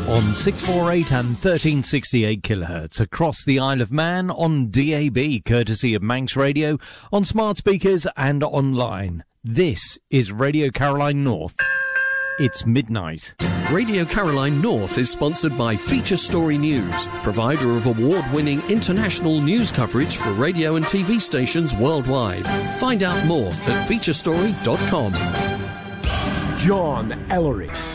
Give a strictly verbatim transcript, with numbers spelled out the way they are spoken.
on six forty-eight and thirteen sixty-eight kilohertz across the Isle of Man on D A B, courtesy of Manx Radio, on smart speakers and online. This is Radio Caroline North. It's midnight. Radio Caroline North is sponsored by Feature Story News, provider of award-winning international news coverage for radio and T V stations worldwide. Find out more at feature story dot com. John Ellery